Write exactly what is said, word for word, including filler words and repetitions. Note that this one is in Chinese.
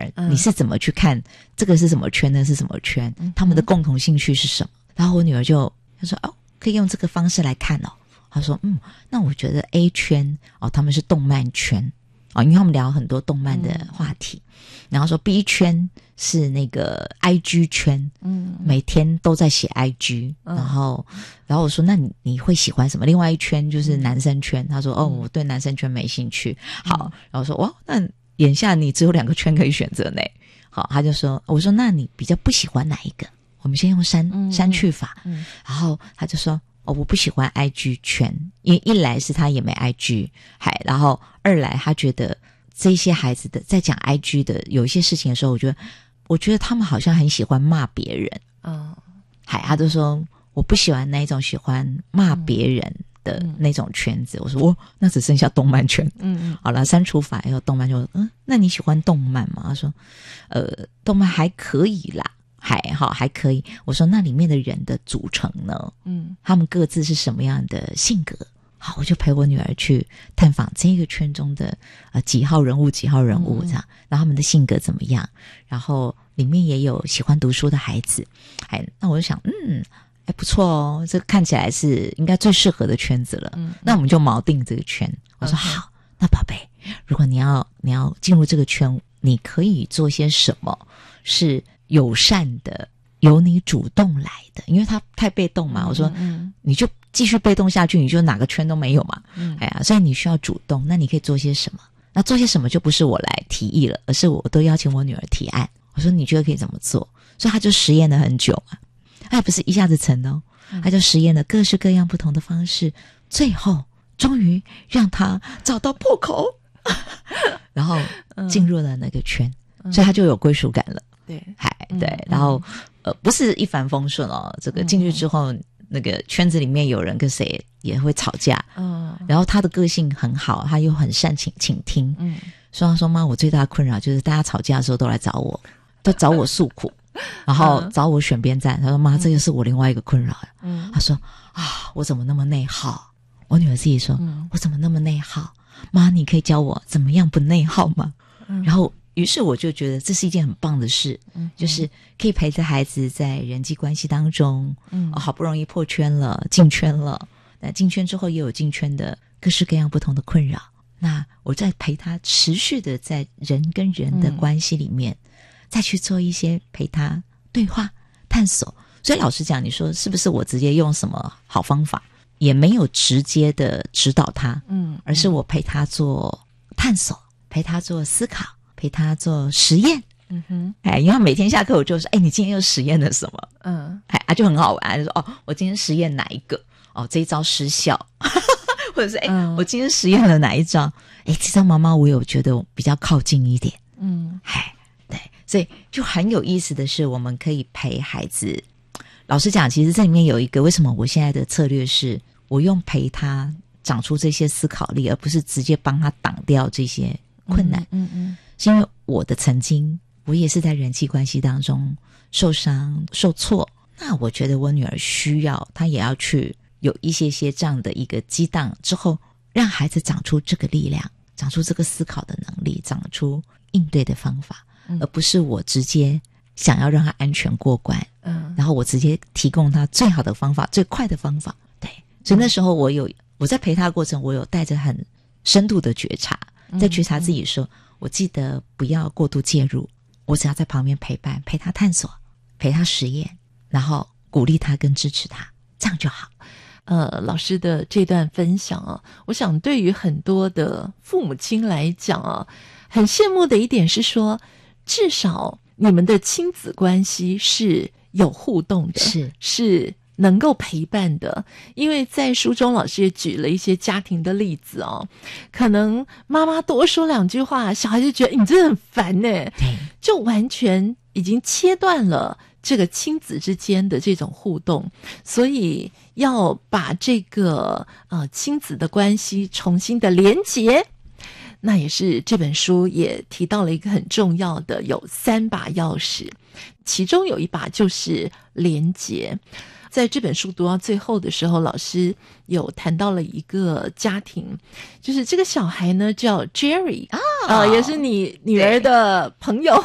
儿、嗯、你是怎么去看这个是什么圈，那是什么圈、嗯、他们的共同兴趣是什么。然后我女儿就她说哦，可以用这个方式来看哦。她说嗯，那我觉得 A 圈哦，他们是动漫圈哦，因为他们聊很多动漫的话题、嗯、然后说 B 圈是那个 I G 圈，嗯，每天都在写 I G、嗯、然后然后我说那你你会喜欢什么？另外一圈就是男生圈、嗯、他说哦，我对男生圈没兴趣、嗯、好，然后说哇，那眼下你只有两个圈可以选择呢。好，他就说我说那你比较不喜欢哪一个？我们先用删、嗯、删去法、嗯、然后他就说哦，我不喜欢 I G 圈，因为一来是他也没 I G， 还然后二来他觉得这些孩子的在讲 I G 的有一些事情的时候，我觉得我觉得他们好像很喜欢骂别人。嗯，还他就说我不喜欢那一种喜欢骂别人的那种圈子。嗯、我说我那只剩下动漫圈。嗯嗯，好了，删除法以后动漫就嗯，那你喜欢动漫吗？他说呃，动漫还可以啦。还好还可以。我说那里面的人的组成呢？嗯，他们各自是什么样的性格？好，我就陪我女儿去探访这个圈中的呃几号人物几号人物这样，然后他们的性格怎么样？然后里面也有喜欢读书的孩子。哎，那我就想嗯哎不错哦，这看起来是应该最适合的圈子了。嗯，那我们就锚定这个圈。我说好，那宝贝，如果你要你要进入这个圈，你可以做些什么是友善的，由你主动来的，因为他太被动嘛。嗯、我说，嗯，你就继续被动下去，你就哪个圈都没有嘛。嗯，哎呀，所以你需要主动。那你可以做些什么？那做些什么就不是我来提议了，而是我都邀请我女儿提案。我说你觉得可以怎么做？所以他就实验了很久嘛，他也不是一下子成哦，他就实验了各式各样不同的方式，最后终于让他找到破口，然后进入了那个圈，嗯、所以他就有归属感了。对，还对、嗯，然后呃，不是一帆风顺哦。这个进去之后，嗯、那个圈子里面有人跟谁也会吵架，嗯，然后他的个性很好，他又很善倾倾听，嗯，所以他说妈，我最大的困扰就是大家吵架的时候都来找我，都找我诉苦，然后找我选边站。他说妈，这个是我另外一个困扰。嗯，他说啊，我怎么那么内耗？我女儿自己说，嗯、我怎么那么内耗？妈，你可以教我怎么样不内耗吗？嗯、然后。于是我就觉得这是一件很棒的事，嗯，就是可以陪着孩子在人际关系当中，嗯、哦，好不容易破圈了，进圈了，那进圈之后也有进圈的各式各样不同的困扰。那我在陪他持续的在人跟人的关系里面，嗯、再去做一些陪他对话探索。所以老实讲，你说是不是我直接用什么好方法，也没有直接的指导他，嗯，而是我陪他做探索，陪他做思考。陪他做实验，嗯哼，哎，因为他每天下课我就说，哎，你今天又实验了什么？嗯，哎，啊，就很好玩，就说哦，我今天实验哪一个？哦，这一招失效，或者是哎、嗯，我今天实验了哪一招？哎，这招妈妈我有觉得比较靠近一点，嗯，哎，对，所以就很有意思的是，我们可以陪孩子。老实讲，其实这里面有一个，为什么我现在的策略是我用陪他长出这些思考力，而不是直接帮他挡掉这些困难，嗯 嗯, 嗯，是因为我的曾经，我也是在人际关系当中受伤、受挫。那我觉得我女儿需要，她也要去有一些些这样的一个激荡之后，让孩子长出这个力量，长出这个思考的能力，长出应对的方法，嗯、而不是我直接想要让她安全过关，嗯，然后我直接提供她最好的方法、最快的方法。对，所以那时候我有我在陪她的过程，我有带着很深度的觉察。在觉察自己说，我记得不要过度介入，我只要在旁边陪伴，陪他探索，陪他实验，然后鼓励他跟支持他，这样就好。 呃，老师的这段分享啊，我想对于很多的父母亲来讲啊，很羡慕的一点是说，至少你们的亲子关系是有互动的， 是是能够陪伴的。因为在书中老师也举了一些家庭的例子哦，可能妈妈多说两句话，小孩就觉得你真的很烦耶，就完全已经切断了这个亲子之间的这种互动。所以要把这个呃亲子的关系重新的连结，那也是这本书也提到了一个很重要的，有三把钥匙，其中有一把就是连结。在这本书读到最后的时候，老师有谈到了一个家庭，就是这个小孩呢叫 Jerry 啊、哦呃，也是你女儿的朋友